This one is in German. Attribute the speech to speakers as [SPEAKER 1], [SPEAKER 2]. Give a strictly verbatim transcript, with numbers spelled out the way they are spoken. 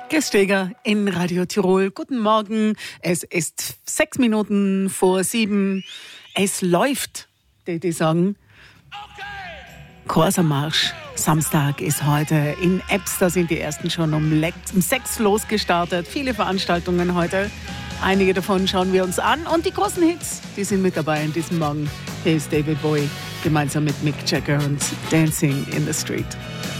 [SPEAKER 1] Gästeger in Radio Tirol. Guten Morgen. Es ist sechs Minuten vor sieben. Es läuft, die, die sagen. Corsa-Marsch. Samstag ist heute in Ebbs. Da sind die ersten schon um, um sechs losgestartet. Viele Veranstaltungen heute. Einige davon schauen wir uns an. Und die großen Hits, die sind mit dabei in diesem Morgen. Hier ist David Bowie gemeinsam mit Mick Jagger und Dancing in the Street.